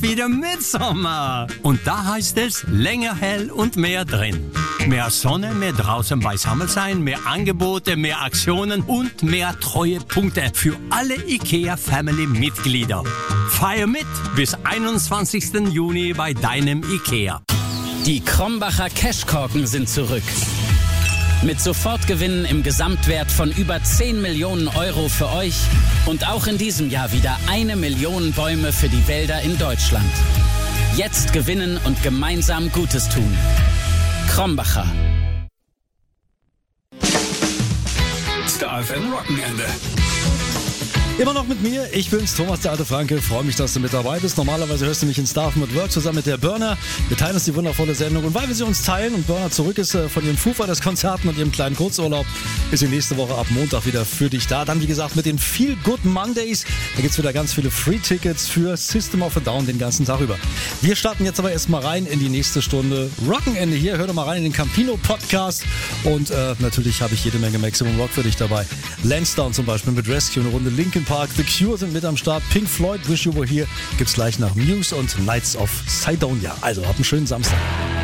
ist wieder Mitsommer. Und da heißt es länger hell und mehr drin. Mehr Sonne, mehr draußen beisammen sein, mehr Angebote, mehr Aktionen und mehr Treuepunkte für alle IKEA-Family-Mitglieder. Feier mit bis 21. Juni bei deinem IKEA. Die Krombacher Cashkorken sind zurück. Mit Sofortgewinnen im Gesamtwert von über 10 Millionen Euro für euch und auch in diesem Jahr wieder 1 Million Bäume für die Wälder in Deutschland. Jetzt gewinnen und gemeinsam Gutes tun. Krombacher. Star FM Rockenende. Immer noch mit mir, ich bin's, Thomas der alte Franke, freue mich, dass du mit dabei bist. Normalerweise hörst du mich in Star FM at Work zusammen mit der Burner. Wir teilen uns die wundervolle Sendung und weil wir sie uns teilen und Burner zurück ist von ihren Foo Fighters Konzerten und ihrem kleinen Kurzurlaub, ist sie nächste Woche ab Montag wieder für dich da. Dann wie gesagt mit den Feel Good Mondays, da gibt's wieder ganz viele Free-Tickets für System of a Down den ganzen Tag über. Wir starten jetzt aber erstmal rein in die nächste Stunde Rockenende hier. Hör doch mal rein in den Campino Podcast und natürlich habe ich jede Menge Maximum Rock für dich dabei. Lansdowne zum Beispiel mit Rescue, eine Runde Linkin Park, The Cure sind mit am Start, Pink Floyd, Wish You Were Here gibt's gleich nach Muse und Knights of Sidonia. Also habt einen schönen Samstag.